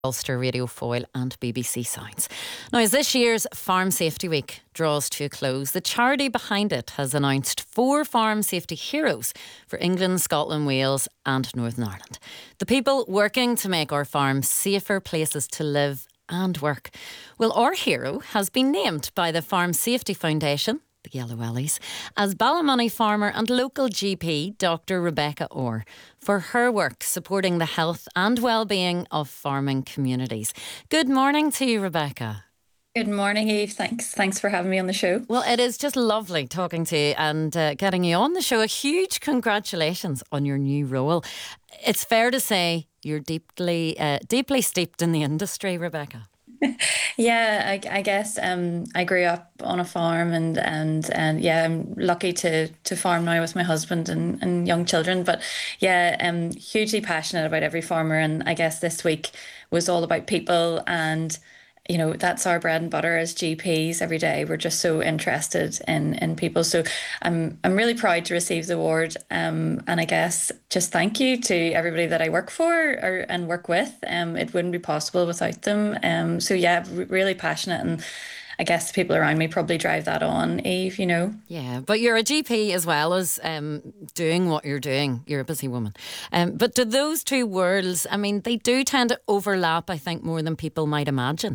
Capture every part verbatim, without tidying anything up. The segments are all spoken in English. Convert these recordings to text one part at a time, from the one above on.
Ulster Radio Foyle and B B C Sounds. Now, as this year's Farm Safety Week draws to a close, the charity behind it has announced four farm safety heroes for England, Scotland, Wales and Northern Ireland. The people working to make our farms safer places to live and work. Well, our hero has been named by the Farm Safety Foundation, the Yellow Wellies, as Ballymoney farmer and local G P Doctor Rebecca Orr for her work supporting the health and well-being of farming communities. Good morning to you, Rebecca. Good morning, Eve. Thanks. Thanks for having me on the show. Well, it is just lovely talking to you and uh, getting you on the show. A huge congratulations on your new role. It's fair to say you're deeply, uh, deeply steeped in the industry, Rebecca. Yeah, I, I guess um, I grew up on a farm and and and yeah, I'm lucky to to farm now with my husband and, and young children. But yeah, I'm hugely passionate about every farmer, and I guess this week was all about people, and you know, that's our bread and butter as G Ps every day. We're just so interested in in people. So I'm I'm really proud to receive the award. Um, and I guess just thank you to everybody that I work for or and work with. Um, it wouldn't be possible without them. Um, so yeah, r- really passionate, and I guess the people around me probably drive that on, Eve, you know. Yeah, but you're a G P as well as um, doing what you're doing. You're a busy woman. Um, but do those two worlds, I mean, they do tend to overlap, I think, more than people might imagine.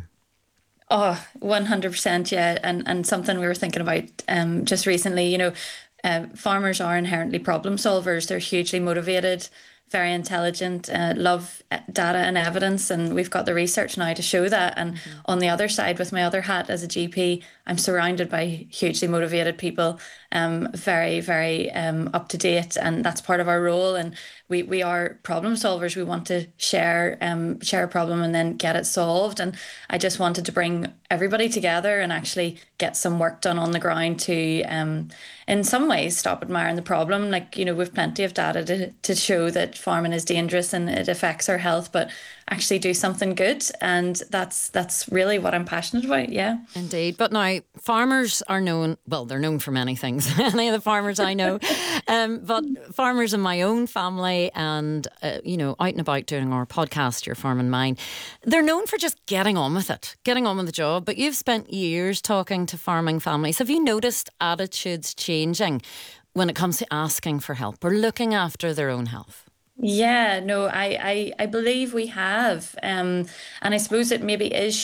Oh, one hundred percent, yeah. And and something we were thinking about um, just recently, you know, uh, farmers are inherently problem solvers. They're hugely motivated, very intelligent, uh, love data and evidence. And we've got the research now to show that. And mm-hmm. on the other side, with my other hat as a G P, I'm surrounded by hugely motivated people, um, very, very um, up to date. And that's part of our role. And we, we are problem solvers. We want to share um, share a problem and then get it solved. And I just wanted to bring everybody together and actually get some work done on the ground to, um, in some ways, stop admiring the problem. Like, you know, we've plenty of data to, to show that farming is dangerous and it affects our health, but actually do something good. And that's that's really what I'm passionate about, yeah. Indeed. But now, farmers are known, well, they're known for many things, any of the farmers I know. um, but farmers in my own family and, uh, you know, out and about doing our podcast, Your Farm and Mine, they're known for just getting on with it, getting on with the job. But you've spent years talking to farming families. Have you noticed attitudes changing when it comes to asking for help or looking after their own health? Yeah, no, I, I, I believe we have. Um, and I suppose it maybe is